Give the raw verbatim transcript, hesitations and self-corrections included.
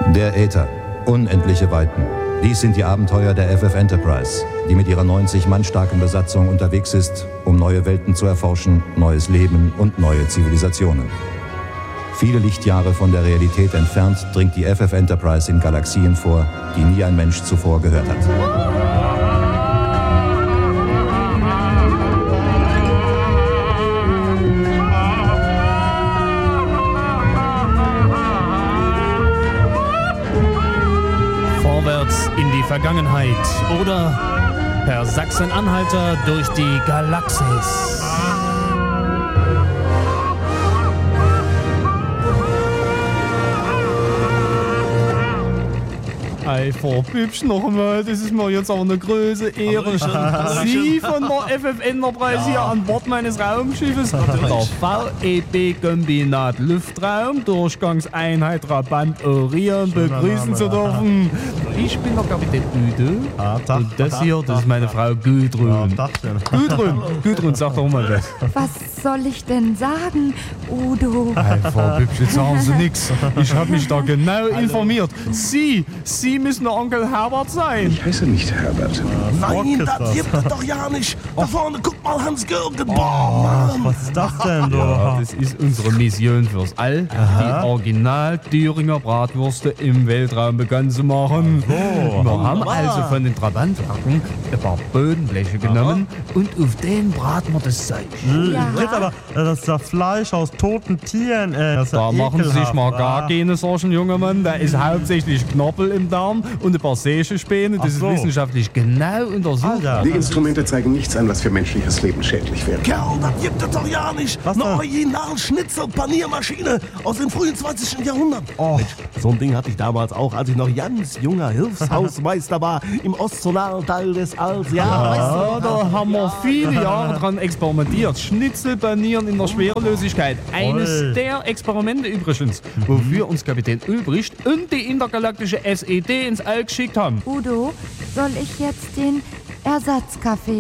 Der Äther. Unendliche Weiten. Dies sind die Abenteuer der F F Enterprise, die mit ihrer neunzig Mann starken Besatzung unterwegs ist, um neue Welten zu erforschen, neues Leben und neue Zivilisationen. Viele Lichtjahre von der Realität entfernt dringt die F F Enterprise in Galaxien vor, die nie ein Mensch zuvor gehört hat. Vorwärts in die Vergangenheit oder per Sachsen-Anhalter durch die Galaxis. Ei, Frau Bübsch, noch einmal, das ist mir jetzt aber eine große Ehre. Sie von der F F Enterprise hier an Bord meines Raumschiffes, der V E B-Kombinat Luftraum, Durchgangseinheit Trabant Orion, begrüßen zu dürfen. Ich bin der Kapitän Udo Ah, und das hier, das ist meine Frau Gudrun. Gudrun, Gudrun, sag doch mal was. Was soll ich denn sagen, Udo? Ei, Frau Bübsch, jetzt sagen Sie nix. Ich habe mich da genau informiert. Sie, Sie müssen der Onkel Herbert sein. Ich heiße nicht Herbert. Nein, das gibt es doch ja nicht. Da vorne, guck mal, Hans-Jürgen. Oh, Mann. was ist das denn, du? Ja, das ist unsere Mission fürs All, die Original-Thüringer Bratwürste im Weltraum bekannt zu machen. So. Wir haben also von den Trabantwerken ein paar Bodenbleche genommen und auf den braten wir das Zeug. Ja. Jetzt aber, das ist das Fleisch aus toten Tieren. Ey. Das ist Da ja machen Sie sich ekelhaft. mal gar keine Sorgen, junger Mann. Da ist hauptsächlich Knorpel im Darm und ein paar Sägespäne. Das Ach so. ist wissenschaftlich genau untersucht. Alter. Die Instrumente zeigen nichts an, was für menschliches Leben schädlich wäre. Kerl, das gibt es doch ja nicht. Was Eine denn? Original-Schnitzel-Paniermaschine aus dem frühen zwanzigsten Jahrhundert. Oh. So ein Ding hatte ich damals auch, als ich noch ganz junger Hilfshausmeister war im ostzonalen Teil des Alls. Ja, weißt Ja, du? da haben wir viele Jahre dran experimentiert. Schnitzelpanieren in der Schwerelosigkeit. Eines Toll. der Experimente übrigens, wofür uns Kapitän Ulbricht und die intergalaktische S E D ins All geschickt haben. Udo, soll ich jetzt den Ersatzkaffee